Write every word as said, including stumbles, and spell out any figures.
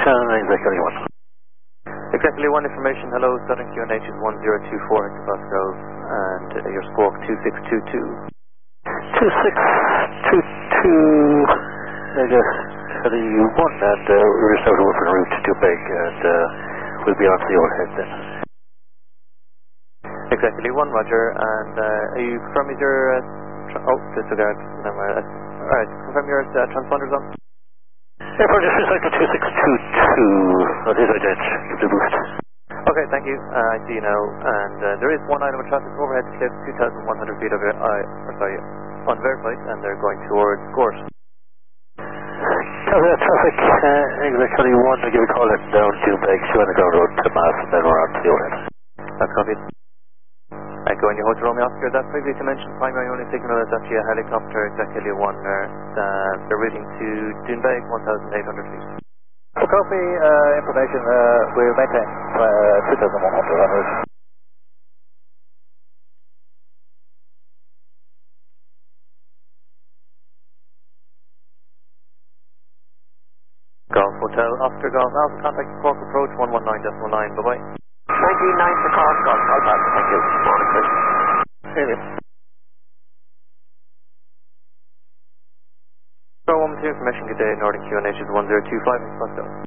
exactly one. Exactly one information, hello, Southern Q N H is one zero two four hectopascals, and uh, your squawk two six two two. two six two two, I guess, Charlie one, and uh, we're just out of for route to Beg, and uh, we'll be on to the overhead then. Exactly one, Roger, and uh, are you confirm is your, uh, tra oh, disregard, never mind, uh, alright, confirm your uh, transponders on? Airport District Cycle two six two two, what is ident, give the boost. Okay, thank you, uh, I see you now, and uh, there is one item of traffic overhead cliff, two thousand one hundred feet of it, uh, or sorry, unverified, and they're going towards Gort. Copy that traffic, uh, exactly one, I'll give a call heading down to Beg, two underground road to Mass, and then we're on to the overhead. That's copied. Echo in your Hotel Romeo Oscar, that previously mentioned primary only signal is actually a helicopter, exactly one, uh, they're routing to Doonbeg, one thousand eight hundred feet. For copy, uh, information, uh, we'll maintain uh, two thousand one hundred on route. Golf Hotel, Oscar Golf, Alpha contact Cork approach one one nine point nine, bye bye. ninety-nine for Cork, Golf, Alpha, thank you. Morning, Chris. So one with information, good day, Northern Q N H is one zero two five, Pascal.